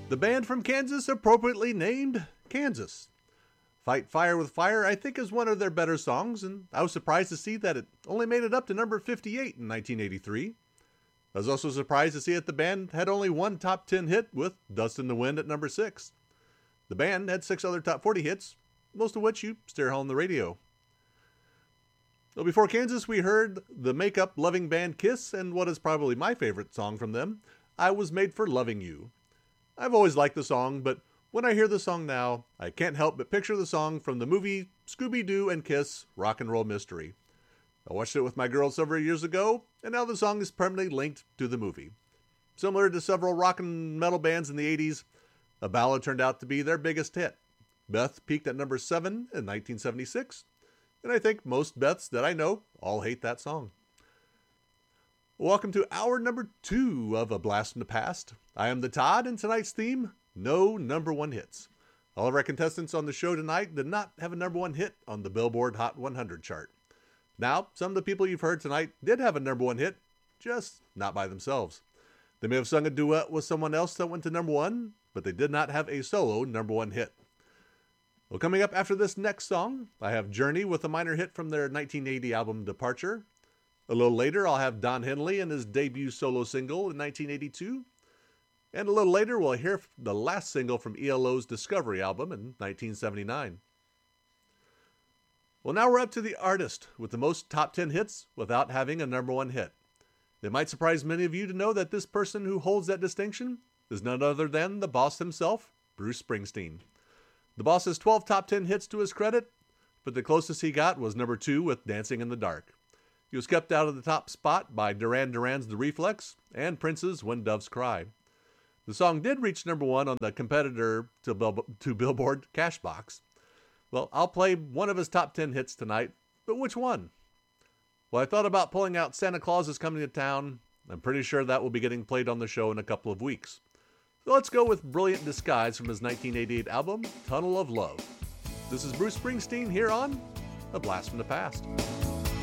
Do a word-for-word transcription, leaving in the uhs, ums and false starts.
The band from Kansas appropriately named Kansas. Fight Fire with Fire, I think, is one of their better songs, and I was surprised to see that it only made it up to number fifty-eight in nineteen eighty-three. I was also surprised to see that the band had only one top ten hit with Dust in the Wind at number six. The band had six other top forty hits, most of which you still hear on the radio. Well, before Kansas, we heard the make-up loving band Kiss and what is probably my favorite song from them, I Was Made for Loving You. I've always liked the song, but when I hear the song now, I can't help but picture the song from the movie Scooby-Doo and Kiss Rock and Roll Mystery. I watched it with my girls several years ago, and now the song is permanently linked to the movie. Similar to several rock and metal bands in the eighties, a ballad turned out to be their biggest hit. Beth peaked at number seven in nineteen seventy-six, and I think most Beths that I know all hate that song. Welcome to hour number two of A Blast from the Past. I am the Todd, and tonight's theme, no number one hits. All of our contestants on the show tonight did not have a number one hit on the Billboard Hot one hundred chart. Now, some of the people you've heard tonight did have a number one hit, just not by themselves. They may have sung a duet with someone else that went to number one, but they did not have a solo number one hit. Well, coming up after this next song, I have Journey with a minor hit from their nineteen eighty album Departure. A little later, I'll have Don Henley and his debut solo single in nineteen eighty-two. And a little later, we'll hear the last single from E L O's Discovery album in nineteen seventy-nine. Well, now we're up to the artist with the most top ten hits without having a number one hit. It might surprise many of you to know that this person who holds that distinction is none other than the boss himself, Bruce Springsteen. The boss has twelve top ten hits to his credit, but the closest he got was number two with Dancing in the Dark. He was kept out of the top spot by Duran Duran's The Reflex and Prince's When Doves Cry. The song did reach number one on the competitor to, Bil- to Billboard Cashbox. Well, I'll play one of his top ten hits tonight, but which one? Well, I thought about pulling out Santa Claus is Coming to Town. I'm pretty sure that will be getting played on the show in a couple of weeks. So let's go with Brilliant Disguise from his nineteen eighty-eight album, Tunnel of Love. This is Bruce Springsteen here on A Blast from the Past.